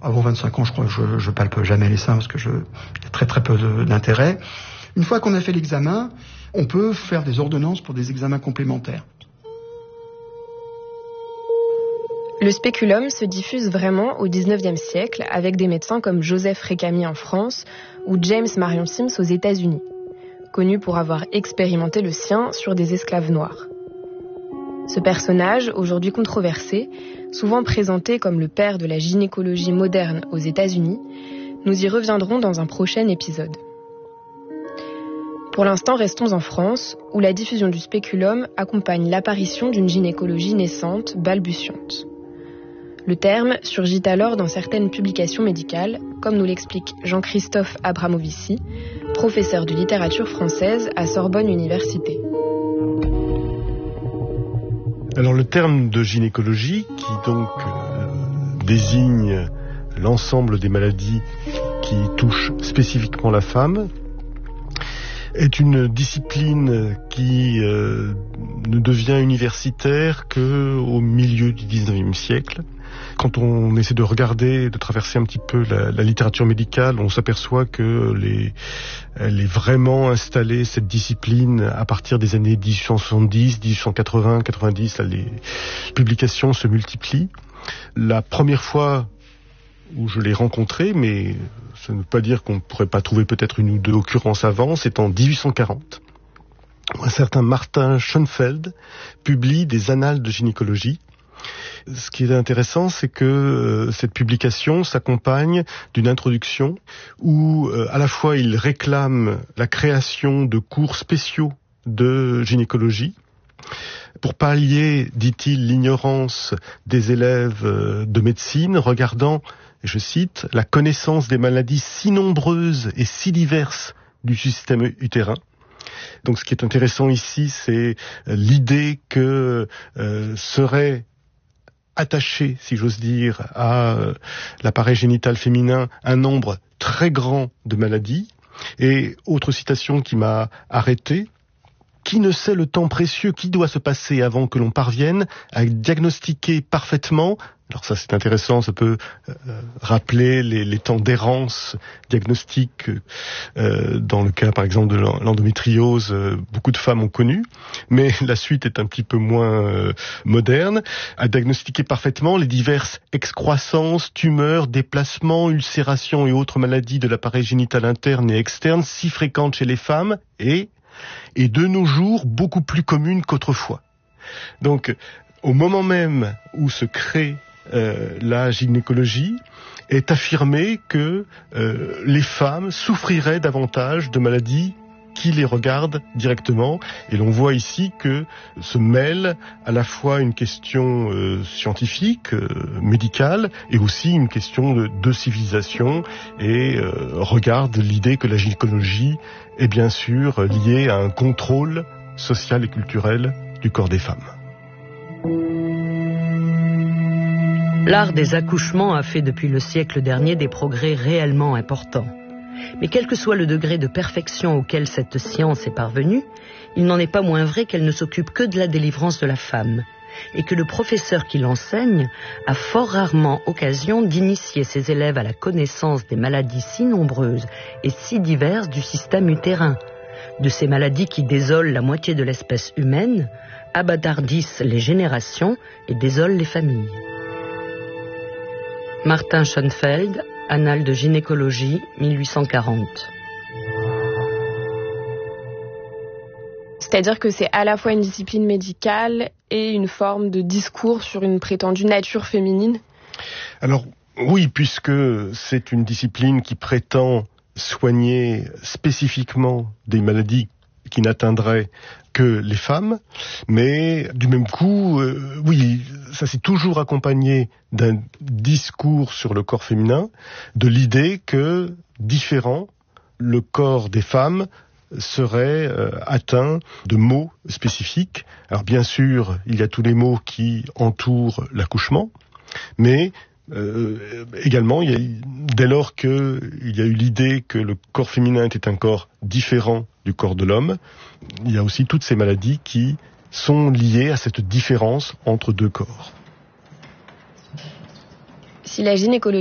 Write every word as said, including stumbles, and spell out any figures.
Avant vingt-cinq ans, je crois que je, je palpe jamais les seins parce que je, il y a très très peu de, d'intérêt. Une fois qu'on a fait l'examen, on peut faire des ordonnances pour des examens complémentaires. Le spéculum se diffuse vraiment au dix-neuvième siècle avec des médecins comme Joseph Récamier en France ou James Marion Sims aux États-Unis, connu pour avoir expérimenté le sien sur des esclaves noirs. Ce personnage, aujourd'hui controversé, souvent présenté comme le père de la gynécologie moderne aux États-Unis, nous y reviendrons dans un prochain épisode. Pour l'instant, restons en France, où la diffusion du spéculum accompagne l'apparition d'une gynécologie naissante, balbutiante. Le terme surgit alors dans certaines publications médicales, comme nous l'explique Jean-Christophe Abramovici, professeur de littérature française à Sorbonne Université. Alors le terme de gynécologie, qui donc euh, désigne l'ensemble des maladies qui touchent spécifiquement la femme, est une discipline qui euh, ne devient universitaire qu'au milieu du dix-neuvième siècle. Quand on essaie de regarder, de traverser un petit peu la, la littérature médicale, on s'aperçoit que les, elle est vraiment installée, cette discipline, à partir des années dix-huit cent soixante-dix, dix-huit cent quatre-vingts, quatre-vingt-dix, là, les publications se multiplient. La première fois où je l'ai rencontré, mais ça ne veut pas dire qu'on ne pourrait pas trouver peut-être une ou deux occurrences avant, c'est en dix-huit cent quarante. Un certain Martin Schoenfeld publie des annales de gynécologie. Ce qui est intéressant, c'est que euh, cette publication s'accompagne d'une introduction où euh, à la fois il réclame la création de cours spéciaux de gynécologie pour pallier, dit-il, l'ignorance des élèves euh, de médecine, regardant, et je cite, la connaissance des maladies si nombreuses et si diverses du système utérin. Donc ce qui est intéressant ici, c'est l'idée que euh, serait attaché, si j'ose dire, à euh, l'appareil génital féminin un nombre très grand de maladies. Et autre citation qui m'a arrêté, qui ne sait le temps précieux qui doit se passer avant que l'on parvienne à diagnostiquer parfaitement. Alors ça c'est intéressant, ça peut euh, rappeler les, les temps d'errance diagnostique euh, dans le cas par exemple de l'endométriose, euh, beaucoup de femmes ont connu, mais la suite est un petit peu moins euh, moderne, à diagnostiquer parfaitement les diverses excroissances, tumeurs, déplacements, ulcérations et autres maladies de l'appareil génital interne et externe si fréquentes chez les femmes et, et de nos jours beaucoup plus communes qu'autrefois. Donc au moment même où se crée Euh, la gynécologie, est affirmé que euh, les femmes souffriraient davantage de maladies qui les regardent directement. Et l'on voit ici que se mêle à la fois une question euh, scientifique, euh, médicale, et aussi une question de, de civilisation, et euh, regarde l'idée que la gynécologie est bien sûr liée à un contrôle social et culturel du corps des femmes. L'art des accouchements a fait depuis le siècle dernier des progrès réellement importants. Mais quel que soit le degré de perfection auquel cette science est parvenue, il n'en est pas moins vrai qu'elle ne s'occupe que de la délivrance de la femme, et que le professeur qui l'enseigne a fort rarement occasion d'initier ses élèves à la connaissance des maladies si nombreuses et si diverses du système utérin, de ces maladies qui désolent la moitié de l'espèce humaine, abâtardissent les générations et désolent les familles. Martin Schoenfeld, Annales de gynécologie, mille huit cent quarante. C'est-à-dire que c'est à la fois une discipline médicale et une forme de discours sur une prétendue nature féminine ? Alors oui, puisque c'est une discipline qui prétend soigner spécifiquement des maladies qui n'atteindraient que les femmes, mais du même coup, euh, oui, ça s'est toujours accompagné d'un discours sur le corps féminin, de l'idée que, différent, le corps des femmes serait euh, atteint de maux spécifiques. Alors bien sûr, il y a tous les maux qui entourent l'accouchement, mais Euh, également, il y a, dès lors qu'il y a eu l'idée que le corps féminin était un corps différent du corps de l'homme, il y a aussi toutes ces maladies qui sont liées à cette différence entre deux corps. Si la gynécologie